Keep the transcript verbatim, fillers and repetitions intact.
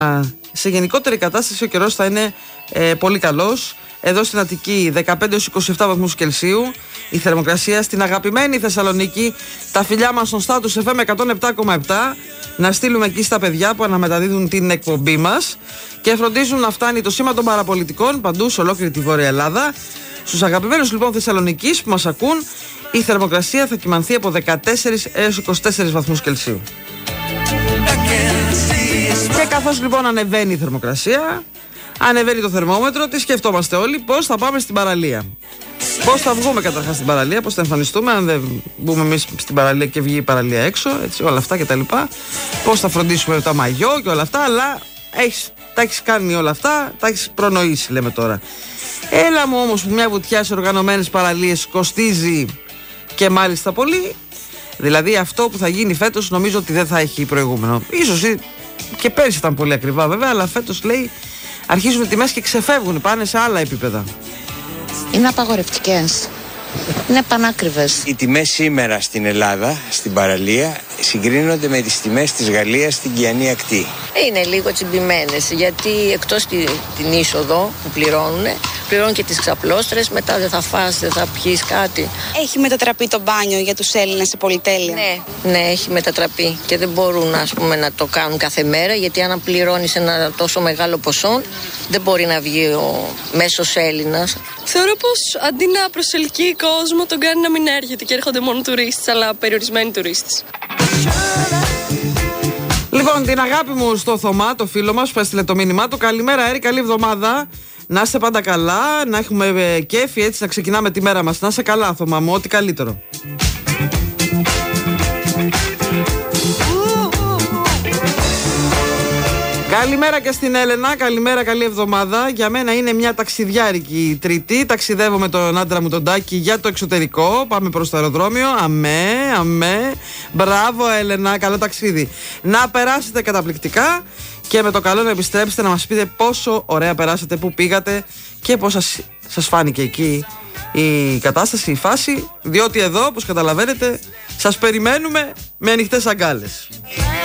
Σε γενικότερη κατάσταση ο καιρός θα είναι ε, πολύ καλός. Εδώ στην Αττική δεκαπέντε έως είκοσι επτά βαθμούς Κελσίου η θερμοκρασία. Στην αγαπημένη Θεσσαλονίκη τα φιλιά μας στον Status εφ εμ εκατόν επτά κόμμα επτά. Να στείλουμε εκεί στα παιδιά που αναμεταδίδουν την εκπομπή μας και φροντίζουν να φτάνει το σήμα των παραπολιτικών παντού σε ολόκληρη τη Βόρεια Ελλάδα. Στους αγαπημένους λοιπόν Θεσσαλονικής που μας ακούν, η θερμοκρασία θα κυμανθεί από δεκατέσσερις έως είκοσι τέσσερις βαθμούς Κελσίου. Και καθώς λοιπόν ανεβαίνει η θερμοκρασία, ανεβαίνει το θερμόμετρο, τι σκεφτόμαστε όλοι? Πώς θα πάμε στην παραλία. Πώς θα βγούμε καταρχάς στην παραλία, πώς θα εμφανιστούμε, αν δεν μπούμε εμείς στην παραλία και βγει η παραλία έξω, έτσι, όλα αυτά κτλ. Πώς θα φροντίσουμε τα μαγιό και όλα αυτά, αλλά έχεις, τα έχεις κάνει όλα αυτά, τα έχεις προνοήσει, λέμε τώρα. Έλα μου όμως που μια βουτιά σε οργανωμένες παραλίες κοστίζει και μάλιστα πολύ. Δηλαδή αυτό που θα γίνει φέτος νομίζω ότι δεν θα έχει προηγούμενο. Ίσως και πέρυσι ήταν πολύ ακριβά βέβαια, αλλά φέτος λέει αρχίζουν οι τιμές και ξεφεύγουν, πάνε σε άλλα επίπεδα. Είναι απαγορευτικές. Είναι πανάκριβες. Οι τιμές σήμερα στην Ελλάδα, στην παραλία, συγκρίνονται με τις τιμές της Γαλλίας στην Κιανή Ακτή. Είναι λίγο τσιμπημένες, γιατί εκτός τη, την είσοδο που πληρώνουν, πληρώνουν και τις ξαπλώστρες, μετά δεν θα φας, δεν θα πιείς κάτι. Έχει μετατραπεί το μπάνιο για τους Έλληνες σε πολυτέλεια. Ναι, ναι, έχει μετατραπεί και δεν μπορούν ας πούμε, να το κάνουν κάθε μέρα, γιατί αν πληρώνεις ένα τόσο μεγάλο ποσό, δεν μπορεί να βγει ο μέσος Έλληνας. Θεωρώ πως αντί να προσελκύει κόσμο, τον κάνει να μην έρχεται και έρχονται μόνο τουρίστες, αλλά περιορισμένοι τουρίστες. Λοιπόν, την αγάπη μου στο Θωμά, το φίλο μας που έστειλε το μήνυμά του. Καλημέρα, Έρη, καλή εβδομάδα. Να είστε πάντα καλά, να έχουμε κέφι, έτσι να ξεκινάμε τη μέρα μας. Να είστε καλά, Θωμά μου, ό,τι καλύτερο. Καλημέρα και στην Έλενα, καλημέρα, καλή εβδομάδα. Για μένα είναι μια ταξιδιάρικη Τρίτη. Ταξιδεύω με τον άντρα μου τον Τάκη για το εξωτερικό. Πάμε προς το αεροδρόμιο. Αμέ, αμέ. Μπράβο, Έλενα, καλό ταξίδι. Να περάσετε καταπληκτικά και με το καλό να επιστρέψετε να μας πείτε πόσο ωραία περάσατε, που πήγατε και πώς σας, σας φάνηκε εκεί η κατάσταση, η φάση. Διότι εδώ, όπως καταλαβαίνετε, σας περιμένουμε με ανοιχτές αγκάλες.